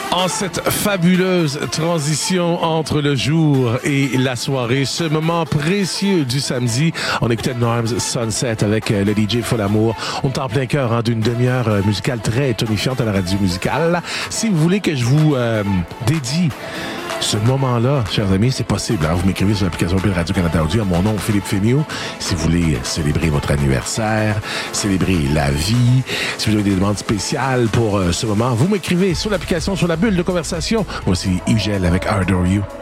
En cette fabuleuse transition entre le jour et la soirée, ce moment précieux du samedi, on écoutait Norm's Sunset avec le DJ Folamour. On est en plein cœur d'une demi-heure musicale très tonifiante à la radio musicale. Si vous voulez que je vous dédie ce moment-là, chers amis, c'est possible. Vous m'écrivez sur l'application Radio-Canada Audio à mon nom, Philippe Fémiot. Si vous voulez célébrer votre anniversaire, célébrer la vie, si vous avez des demandes spéciales pour ce moment, vous m'écrivez sur l'application, sur la bulle de conversation. Voici Ugel avec Adore You.